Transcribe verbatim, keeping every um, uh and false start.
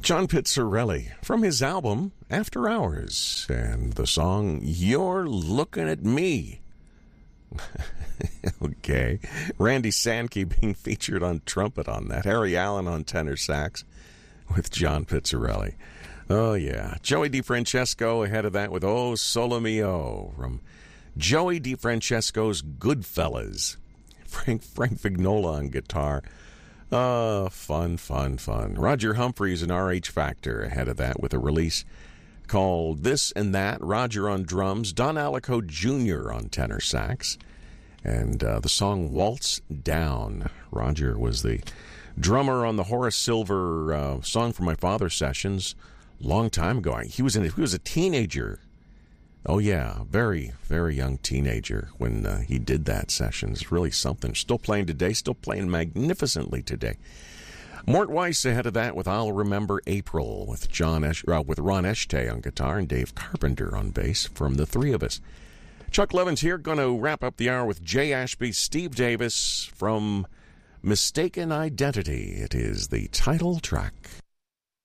John Pizzarelli from his album After Hours, and the song You're Looking at Me. Okay. Randy Sankey being featured on trumpet on that. Harry Allen on tenor sax with John Pizzarelli. Oh, yeah. Joey DeFrancesco ahead of that with Oh Solo Mio from Joey DeFrancesco's Goodfellas. Frank, Frank Vignola on guitar. Oh, fun, fun, fun. Roger Humphreys and R H Factor ahead of that with a release called This and That. Roger on drums. Don Alico Junior on tenor sax. And uh, the song Waltz Down. Roger was the drummer on the Horace Silver uh, Song for My Father sessions long time ago. He was, in, he was a teenager. Oh, yeah, very, very young teenager when uh, he did that session. It's really something. Still playing today, still playing magnificently today. Mort Weiss ahead of that with I'll Remember April with John Esh- uh, with Ron Eshtay on guitar and Dave Carpenter on bass from the three of us. Chuck Levins here, going to wrap up the hour with Jay Ashby, Steve Davis from Mistaken Identity. It is the title track.